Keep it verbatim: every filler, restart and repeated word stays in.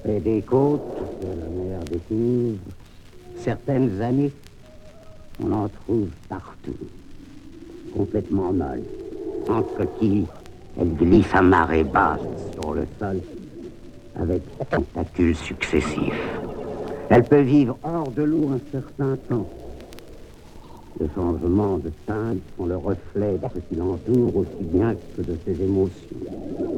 Près des côtes, de la mer définitive, certaines années, on en trouve partout, complètement molles. En coquille, elle glisse à marée basse sur le sol, avec tentacules successifs. Elle peut vivre hors de l'eau un certain temps. Le changement de teinte sont le reflet de ce qui l'entoure aussi bien que de ses émotions.